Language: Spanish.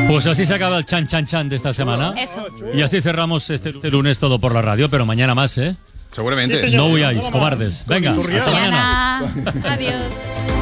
Pues así se acaba el chan chan chan de esta semana. Eso. Y así cerramos este lunes todo por la radio, pero mañana más, ¿eh? Seguramente. No huyáis, cobardes. Venga, hasta mañana. Adiós.